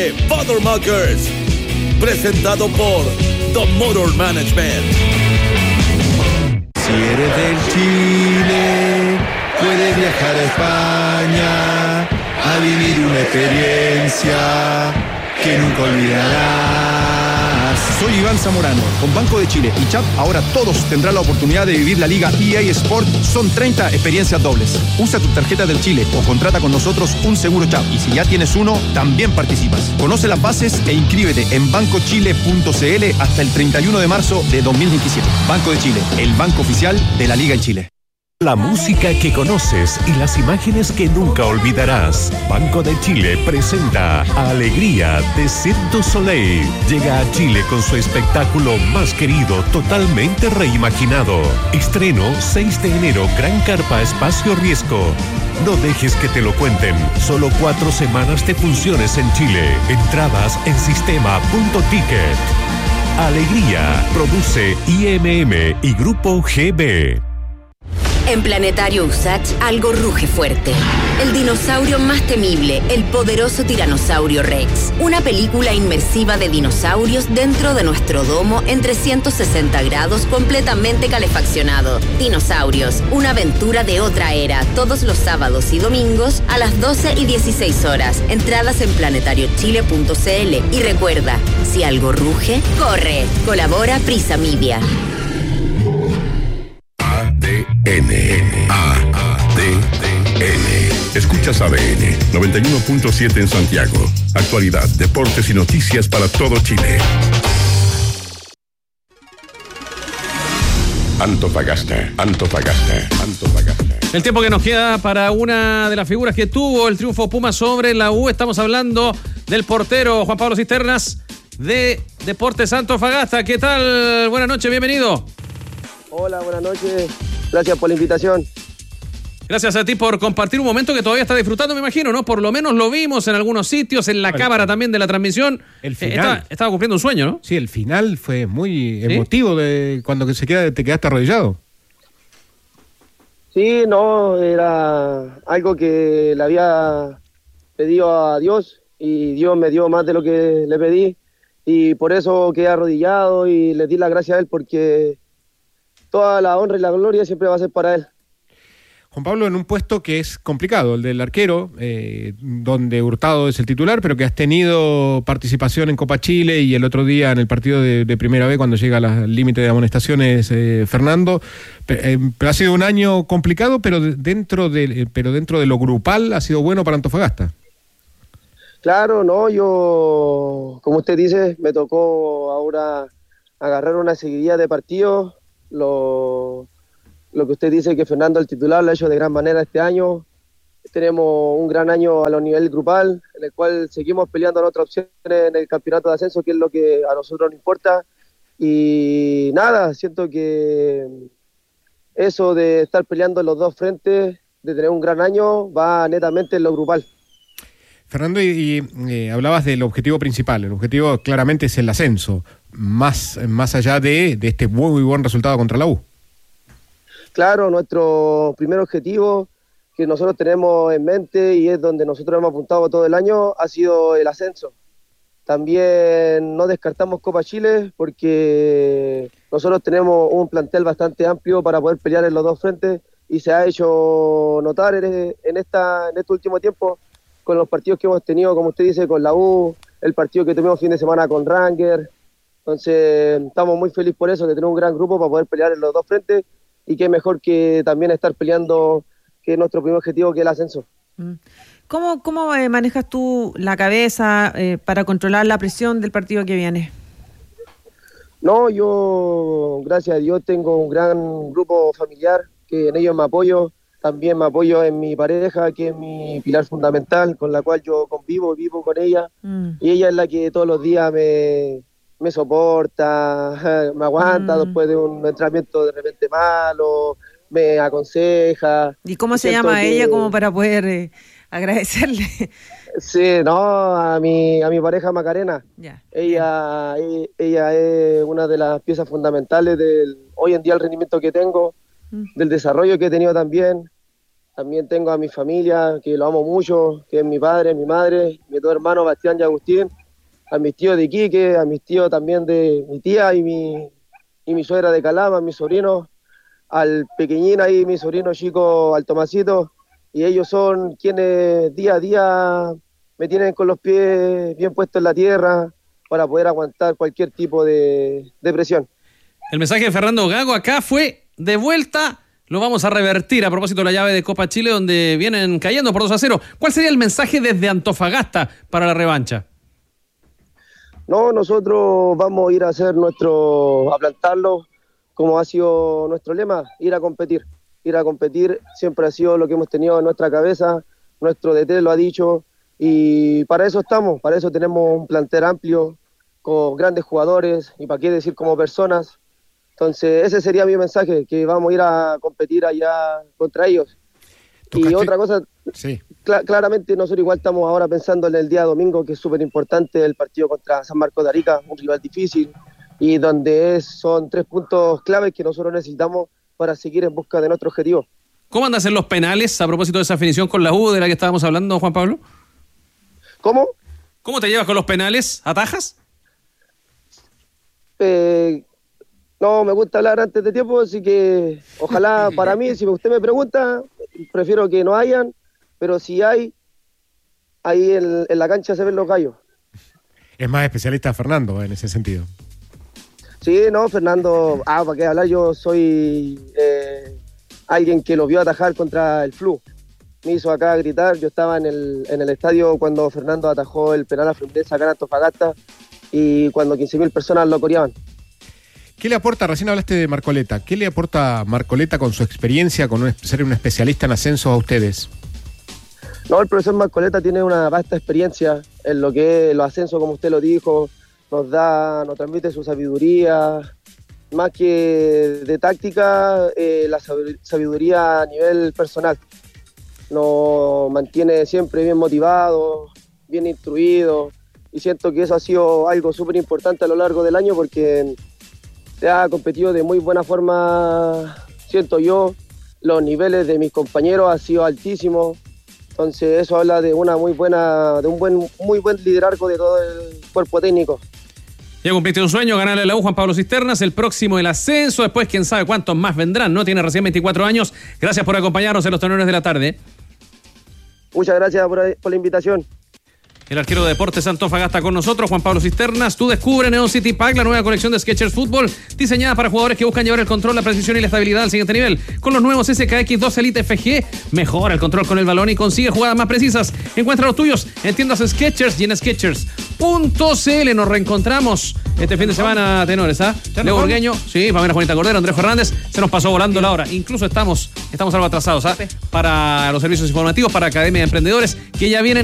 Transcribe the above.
Fathermuckers, presentado por The Motor Management. Si eres del Chile, puedes viajar a España a vivir una experiencia que nunca olvidarás. Soy Iván Zamorano. Con Banco de Chile y CHAP, ahora todos tendrán la oportunidad de vivir la Liga EA Sport. Son 30 experiencias dobles. Usa tu tarjeta del Chile o contrata con nosotros un seguro CHAP. Y si ya tienes uno, también participas. Conoce las bases e inscríbete en bancochile.cl hasta el 31 de marzo de 2027. Banco de Chile, el banco oficial de la Liga en Chile. La música que conoces y las imágenes que nunca olvidarás. Banco de Chile presenta Alegría de Cirque du Soleil. Llega a Chile con su espectáculo más querido, totalmente reimaginado. Estreno 6 de enero, Gran Carpa Espacio Riesgo. No dejes que te lo cuenten. Solo 4 semanas de funciones en Chile. Entradas en sistema.ticket. Alegría. Produce IMM y Grupo GB. En Planetario USACH algo ruge fuerte. El dinosaurio más temible, el poderoso tiranosaurio Rex. Una película inmersiva de dinosaurios dentro de nuestro domo en 360 grados completamente calefaccionado. Dinosaurios, una aventura de otra era, todos los sábados y domingos a las 12 y 16 horas. Entradas en planetariochile.cl. Y recuerda, si algo ruge, corre. Colabora Prisa Media. ADN. Escuchas ADN 91.7 en Santiago. Actualidad, deportes y noticias para todo Chile. Antofagasta. El tiempo que nos queda para una de las figuras que tuvo el triunfo Puma sobre la U. Estamos hablando del portero Juan Pablo Cisternas de Deportes Antofagasta. ¿Qué tal? Buenas noches, bienvenido. Hola, buenas noches. Gracias por la invitación. Gracias a ti por compartir un momento que todavía está disfrutando, me imagino, ¿no? Por lo menos lo vimos en algunos sitios, en la cámara también de la transmisión. El final. Estaba cumpliendo un sueño, ¿no? Sí, el final fue muy emotivo de cuando te quedaste arrodillado. Sí, no, era algo que le había pedido a Dios y Dios me dio más de lo que le pedí y por eso quedé arrodillado y le di las gracias a Él porque toda la honra y la gloria siempre va a ser para Él. Juan Pablo, en un puesto que es complicado, el del arquero, donde Hurtado es el titular, pero que has tenido participación en Copa Chile y el otro día en el partido de Primera B cuando llega al límite de amonestaciones Fernando. Pero ha sido un año complicado, pero dentro de lo grupal ha sido bueno para Antofagasta. Claro, no, yo, como usted dice, me tocó ahora agarrar una seguidilla de partidos. Lo que usted dice que Fernando el titular lo ha hecho de gran manera este año. Tenemos un gran año a lo nivel grupal, en el cual seguimos peleando en otras opciones en el campeonato de ascenso, que es lo que a nosotros nos importa. Y nada, siento que eso de estar peleando en los dos frentes, de tener un gran año, va netamente en lo grupal. Fernando, y hablabas del objetivo principal. El objetivo claramente es el ascenso, más allá de este muy buen resultado contra la U. Claro, nuestro primer objetivo que nosotros tenemos en mente y es donde nosotros hemos apuntado todo el año ha sido el ascenso. También no descartamos Copa Chile porque nosotros tenemos un plantel bastante amplio para poder pelear en los dos frentes y se ha hecho notar en este último tiempo con los partidos que hemos tenido, como usted dice, con la U, el partido que tuvimos fin de semana con Ranger. Entonces estamos muy felices por eso, de tener un gran grupo para poder pelear en los dos frentes. Y qué mejor que también estar peleando, que es nuestro primer objetivo, que es el ascenso. ¿Cómo manejas tú la cabeza para controlar la presión del partido que viene? No, yo, gracias a Dios, tengo un gran grupo familiar, que en ellos me apoyo. También me apoyo en mi pareja, que es mi pilar fundamental, con la cual yo vivo con ella. Y ella es la que todos los días me soporta, me aguanta después de un entrenamiento de repente malo, me aconseja. ¿Y cómo se llama ella como para poder agradecerle? Sí, no, a mi pareja Macarena. Ya. Ella es una de las piezas fundamentales del hoy en día el rendimiento que tengo, del desarrollo que he tenido también. También tengo a mi familia, que lo amo mucho, que es mi padre, mi madre, mis dos hermanos, Bastián y Agustín, a mis tíos de Iquique, a mis tíos también de mi tía y mi suegra de Calama, a mis sobrinos, al pequeñín ahí, mi sobrino chico, al Tomasito, y ellos son quienes día a día me tienen con los pies bien puestos en la tierra para poder aguantar cualquier tipo de presión. El mensaje de Fernando Gago acá fue: de vuelta, lo vamos a revertir, a propósito de la llave de Copa Chile, donde vienen cayendo por 2-0. ¿Cuál sería el mensaje desde Antofagasta para la revancha? No, nosotros vamos a ir a hacer a plantarlo, como ha sido nuestro lema, ir a competir. Ir a competir siempre ha sido lo que hemos tenido en nuestra cabeza, nuestro DT lo ha dicho, y para eso estamos, para eso tenemos un plantel amplio, con grandes jugadores, y para qué decir como personas. Entonces ese sería mi mensaje, que vamos a ir a competir allá contra ellos. Y otra cosa, sí. Claramente nosotros igual estamos ahora pensando en el día domingo, que es súper importante, el partido contra San Marcos de Arica, un rival difícil, y donde son 3 puntos claves que nosotros necesitamos para seguir en busca de nuestro objetivo. ¿Cómo andas en los penales, a propósito de esa definición con la U de la que estábamos hablando, Juan Pablo? ¿Cómo? ¿Cómo te llevas con los penales? ¿Atajas? No, me gusta hablar antes de tiempo, así que ojalá para mí, si usted me pregunta, prefiero que no hayan, pero si hay, ahí en la cancha se ven los gallos. Es más especialista Fernando en ese sentido. Sí, no, Fernando, ¿para qué hablar? Yo soy alguien que lo vio atajar contra el Flu. Me hizo acá gritar, yo estaba en el estadio cuando Fernando atajó el penal a Fluminense acá en Antofagasta y cuando 15.000 personas lo coreaban. ¿Qué le aporta, recién hablaste de Marcoleta, qué le aporta Marcoleta con su experiencia, con ser un especialista en ascensos a ustedes? No, el profesor Marcoleta tiene una vasta experiencia en lo que es los ascensos, como usted lo dijo, nos transmite su sabiduría, más que de táctica, la sabiduría a nivel personal. Nos mantiene siempre bien motivados, bien instruidos, y siento que eso ha sido algo súper importante a lo largo del año porque se ha competido de muy buena forma, siento yo. Los niveles de mis compañeros han sido altísimos, entonces eso habla de muy buen liderazgo de todo el cuerpo técnico. Ya cumpliste un sueño, ganarle a la U, Juan Pablo Cisternas, el próximo el ascenso, después quién sabe cuántos más vendrán, ¿no? Tiene recién 24 años. Gracias por acompañarnos en los Tenores de la Tarde. Muchas gracias por la invitación. El arquero de Deportes Antofagasta con nosotros, Juan Pablo Cisternas. Tú descubre Neon City Pack, la nueva colección de Skechers Fútbol, diseñada para jugadores que buscan llevar el control, la precisión y la estabilidad al siguiente nivel. Con los nuevos SKX2 Elite FG, mejora el control con el balón y consigue jugadas más precisas. Encuentra los tuyos en tiendas Skechers y en Skechers.cl. Nos reencontramos este fin de semana, tenores, ¿ah? Leo Burgueño, sí, Pamela Juanita Cordero, Andrés Fernández. Se nos pasó volando la hora. Incluso estamos algo atrasados, ¿ah? Para los servicios informativos, para Academia de Emprendedores, que ya vienen